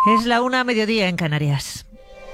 Es la 1:00 en Canarias.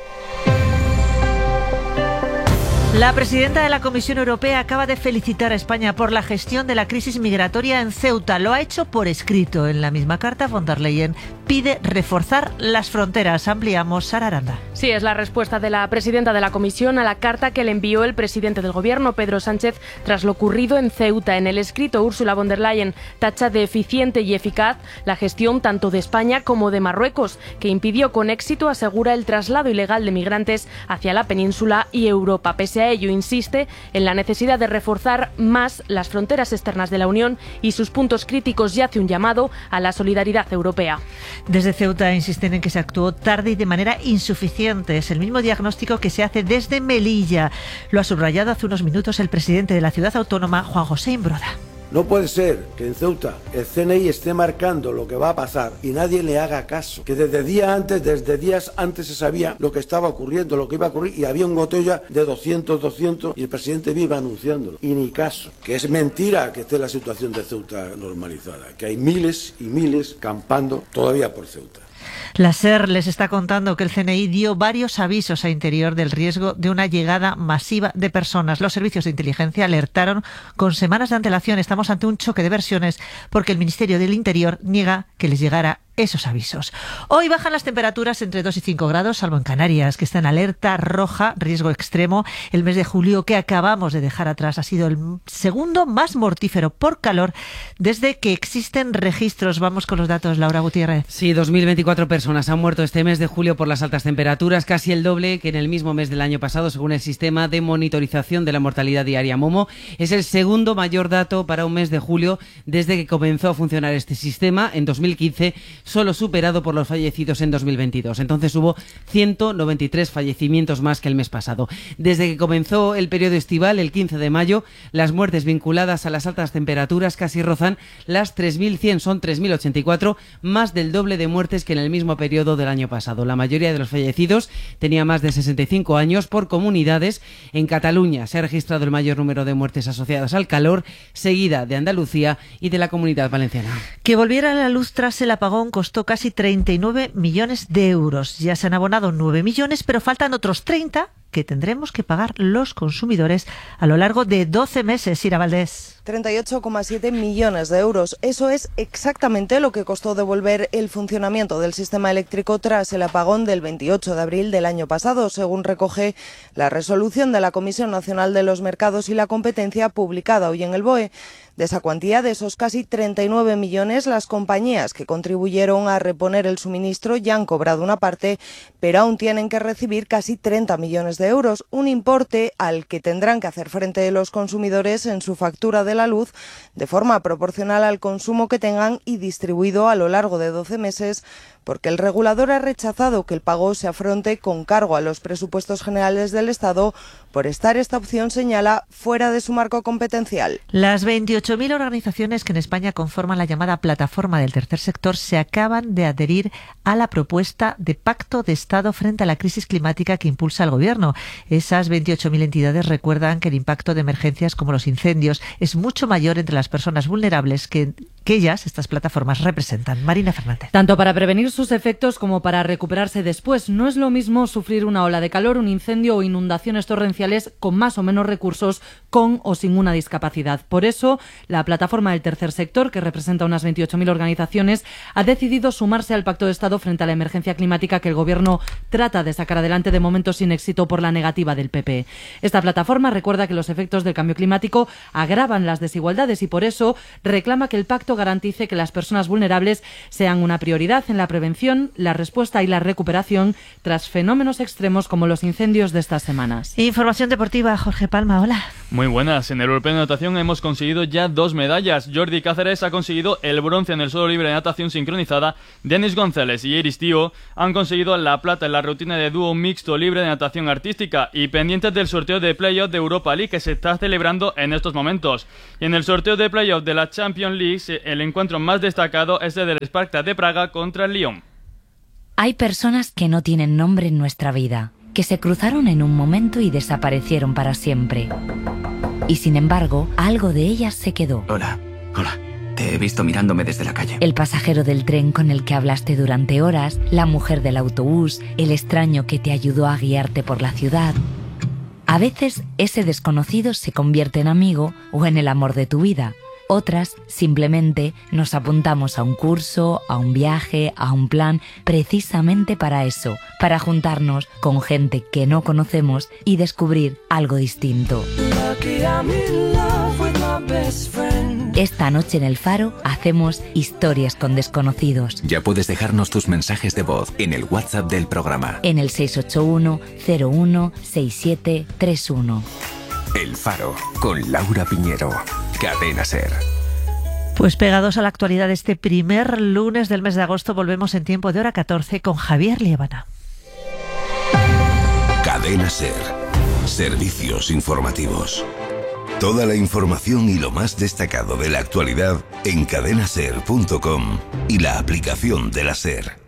La presidenta de la Comisión Europea acaba de felicitar a España por la gestión de la crisis migratoria en Ceuta. Lo ha hecho por escrito. En la misma carta, von der Leyen pide reforzar las fronteras. Ampliamos, Sara Aranda. Sí, es la respuesta de la presidenta de la Comisión a la carta que le envió el presidente del Gobierno, Pedro Sánchez, tras lo ocurrido en Ceuta. En el escrito, Ursula von der Leyen tacha de eficiente y eficaz la gestión tanto de España como de Marruecos, que impidió con éxito, asegura, el traslado ilegal de migrantes hacia la península y Europa. Pese a ello, insiste en la necesidad de reforzar más las fronteras externas de la Unión y sus puntos críticos, y hace un llamado a la solidaridad europea. Desde Ceuta insisten en que se actuó tarde y de manera insuficiente. Es el mismo diagnóstico que se hace desde Melilla. Lo ha subrayado hace unos minutos el presidente de la ciudad autónoma, Juan José Imbroda. No puede ser que en Ceuta el CNI esté marcando lo que va a pasar y nadie le haga caso. Que desde días antes se sabía lo que estaba ocurriendo, lo que iba a ocurrir, y había un botella de 200 y el presidente viva anunciándolo. Y ni caso. Que es mentira que esté la situación de Ceuta normalizada. Que hay miles y miles campando todavía por Ceuta. La SER les está contando que el CNI dio varios avisos a Interior del riesgo de una llegada masiva de personas. Los servicios de inteligencia alertaron con semanas de antelación. Estamos ante un choque de versiones porque el Ministerio del Interior niega que les llegara esos avisos. Hoy bajan las temperaturas entre 2 y 5 grados, salvo en Canarias, que está en alerta roja, riesgo extremo. El mes de julio que acabamos de dejar atrás ha sido el segundo más mortífero por calor desde que existen registros. Vamos con los datos, Laura Gutiérrez. Sí, 2.024 personas han muerto este mes de julio por las altas temperaturas, casi el doble que en el mismo mes del año pasado, según el sistema de monitorización de la mortalidad diaria Momo. Es el segundo mayor dato para un mes de julio desde que comenzó a funcionar este sistema en 2015, solo superado por los fallecidos en 2022. Entonces hubo 193 fallecimientos más que el mes pasado. Desde que comenzó el periodo estival, el 15 de mayo, las muertes vinculadas a las altas temperaturas casi rozan las 3.100, son 3.084, más del doble de muertes que en el mismo periodo del año pasado. La mayoría de los fallecidos tenía más de 65 años. Por comunidades, en Cataluña se ha registrado el mayor número de muertes asociadas al calor, seguida de Andalucía y de la Comunidad Valenciana. Que volviera a la luz tras el apagón costó casi 39 millones de euros. Ya se han abonado 9 millones, pero faltan otros 30 que tendremos que pagar los consumidores a lo largo de 12 meses. Ira Valdés. 38,7 millones de euros. Eso es exactamente lo que costó devolver el funcionamiento del sistema eléctrico tras el apagón del 28 de abril del año pasado, según recoge la resolución de la Comisión Nacional de los Mercados y la Competencia publicada hoy en el BOE. De esa cuantía, de esos casi 39 millones, las compañías que contribuyeron a reponer el suministro ya han cobrado una parte, pero aún tienen que recibir casi 30 millones de euros, un importe al que tendrán que hacer frente los consumidores en su factura de la luz de forma proporcional al consumo que tengan y distribuido a lo largo de 12 meses, porque el regulador ha rechazado que el pago se afronte con cargo a los presupuestos generales del Estado por estar esta opción, señala, fuera de su marco competencial. Las 28.000 organizaciones que en España conforman la llamada plataforma del tercer sector se acaban de adherir a la propuesta de pacto de Estado frente a la crisis climática que impulsa el Gobierno. Esas 28.000 entidades recuerdan que el impacto de emergencias como los incendios es mucho mayor entre las personas vulnerables que ellas, estas plataformas, representan. Marina Fernández. Tanto para prevenir sus efectos como para recuperarse después. No es lo mismo sufrir una ola de calor, un incendio o inundaciones torrenciales con más o menos recursos, con o sin una discapacidad. Por eso, la plataforma del tercer sector, que representa unas 28.000 organizaciones, ha decidido sumarse al Pacto de Estado frente a la emergencia climática que el Gobierno trata de sacar adelante, de momento sin éxito por la negativa del PP. Esta plataforma recuerda que los efectos del cambio climático agravan las desigualdades y por eso reclama que el pacto garantice que las personas vulnerables sean una prioridad en la prevención, la respuesta y la recuperación tras fenómenos extremos como los incendios de estas semanas. Información deportiva, Jorge Palma, hola. Muy buenas. En el Europeo de Natación hemos conseguido ya 2 medallas. Jordi Cáceres ha conseguido el bronce en el suelo libre de natación sincronizada. Denis González y Iris Tío han conseguido la plata en la rutina de dúo mixto libre de natación artística y pendientes del sorteo de playoff de Europa League que se está celebrando en estos momentos. Y en el sorteo de playoff de la Champions League, el encuentro más destacado es el del Spartak de Praga contra el Lyon. Hay personas que no tienen nombre en nuestra vida, que se cruzaron en un momento y desaparecieron para siempre. Y sin embargo, algo de ellas se quedó. Hola. Te he visto mirándome desde la calle. El pasajero del tren con el que hablaste durante horas, la mujer del autobús, el extraño que te ayudó a guiarte por la ciudad. A veces ese desconocido se convierte en amigo o en el amor de tu vida. Otras, simplemente, nos apuntamos a un curso, a un viaje, a un plan, precisamente para eso, para juntarnos con gente que no conocemos y descubrir algo distinto. Esta noche en El Faro hacemos historias con desconocidos. Ya puedes dejarnos tus mensajes de voz en el WhatsApp del programa. En el 681 01 6731. El Faro, con Laura Piñero. Cadena SER. Pues pegados a la actualidad, este primer lunes del mes de agosto volvemos en tiempo de hora 14 con Javier Liébana. Cadena SER. Servicios informativos. Toda la información y lo más destacado de la actualidad en cadenaser.com y la aplicación de la SER.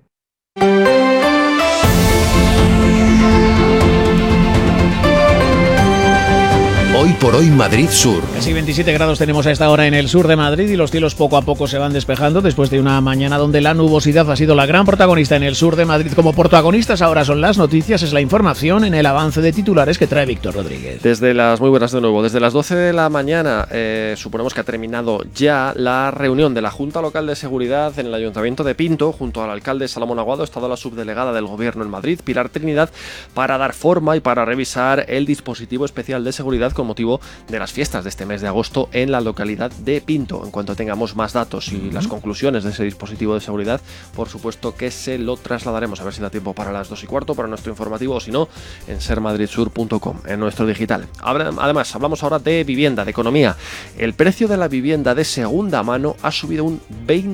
Hoy por hoy Madrid Sur. Casi 27 grados tenemos a esta hora en el sur de Madrid y los cielos poco a poco se van despejando después de una mañana donde la nubosidad ha sido la gran protagonista en el sur de Madrid. Como protagonistas ahora son las noticias, es la información en el avance de titulares que trae Víctor Rodríguez. Muy buenas de nuevo. Desde las 12 de la mañana suponemos que ha terminado ya la reunión de la Junta Local de Seguridad en el Ayuntamiento de Pinto, junto al alcalde Salomón Aguado, ha estado la subdelegada del Gobierno en Madrid, Pilar Trinidad, para dar forma y para revisar el dispositivo especial de seguridad con motivo de las fiestas de este mes de agosto en la localidad de Pinto. En cuanto tengamos más datos y las conclusiones de ese dispositivo de seguridad, por supuesto que se lo trasladaremos, a ver si da tiempo para las 2:15 para nuestro informativo, o si no, en sermadridsur.com, en nuestro digital. Además, hablamos ahora de vivienda, de economía. El precio de la vivienda de segunda mano ha subido un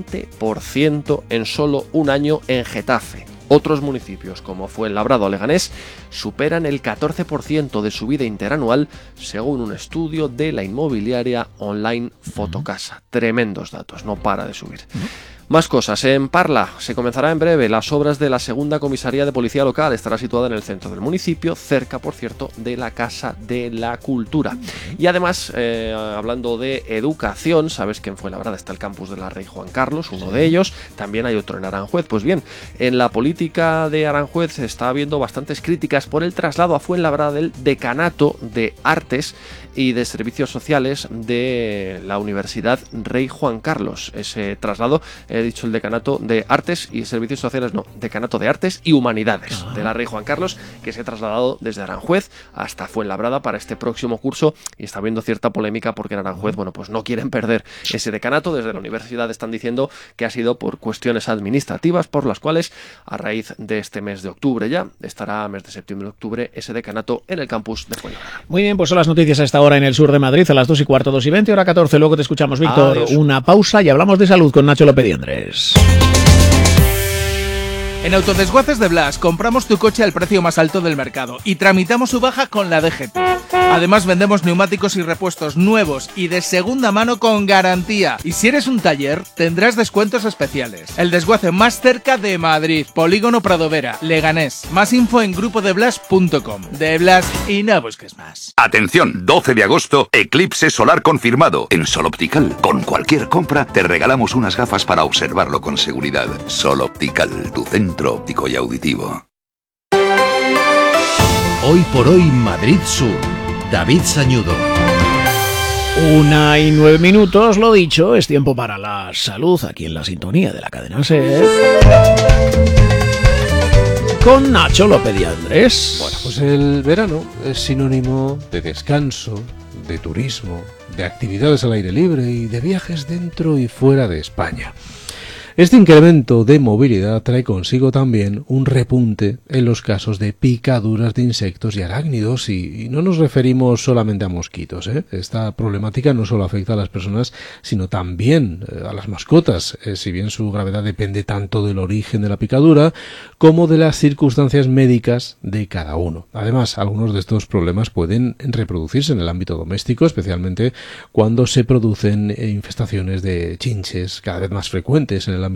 20% en solo un año en Getafe. Otros municipios, como Fuenlabrada o Leganés, superan el 14% de subida interanual, según un estudio de la inmobiliaria online Fotocasa. Tremendos datos, no para de subir. Más cosas. En Parla se comenzará en breve las obras de la segunda comisaría de policía local. Estará situada en el centro del municipio, cerca, por cierto, de la Casa de la Cultura. Y además, hablando de educación, sabes que en Fuenlabrada está el campus de la Rey Juan Carlos, uno de ellos. También hay otro en Aranjuez. Pues bien, en la política de Aranjuez se está habiendo bastantes críticas por el traslado a Fuenlabrada del decanato de Artes y de Servicios Sociales de la Universidad Rey Juan Carlos. Ese traslado, he dicho el decanato de Artes y Servicios Sociales, no, decanato de Artes y Humanidades de la Rey Juan Carlos, que se ha trasladado desde Aranjuez hasta Fuenlabrada para este próximo curso, y está habiendo cierta polémica porque en Aranjuez, bueno, pues no quieren perder ese decanato. Desde la universidad están diciendo que ha sido por cuestiones administrativas, por las cuales a raíz de este mes de octubre ya estará, mes de septiembre-octubre, ese decanato en el campus de Fuenlabrada. Muy bien, pues son las noticias a esta hora en el sur de Madrid, a las 2:15, 2:20, hora 14. Luego te escuchamos, Víctor. Adiós. Una pausa y hablamos de salud con Nacho López Andrés. En Autodesguaces de Blas compramos tu coche al precio más alto del mercado y tramitamos su baja con la DGT. Además vendemos neumáticos y repuestos nuevos y de segunda mano con garantía. Y si eres un taller, tendrás descuentos especiales. El desguace más cerca de Madrid, Polígono Pradovera, Leganés. Más info en grupodeblas.com. De Blas y no busques más. Atención, 12 de agosto, eclipse solar confirmado en Sol Optical. Con cualquier compra te regalamos unas gafas para observarlo con seguridad. Sol Optical, tu centro óptico y auditivo. Hoy por hoy Madrid Sur. David Sañudo. 1:09, lo dicho, es tiempo para la salud aquí en la sintonía de la cadena SER. Con Nacho López Andrés. Bueno, pues el verano es sinónimo de descanso, de turismo, de actividades al aire libre y de viajes dentro y fuera de España. Este incremento de movilidad trae consigo también un repunte en los casos de picaduras de insectos y arácnidos, y no nos referimos solamente a mosquitos, ¿eh? Esta problemática no solo afecta a las personas, sino también a las mascotas, si bien su gravedad depende tanto del origen de la picadura como de las circunstancias médicas de cada uno. Además, algunos de estos problemas pueden reproducirse en el ámbito doméstico, especialmente cuando se producen infestaciones de chinches cada vez más frecuentes en el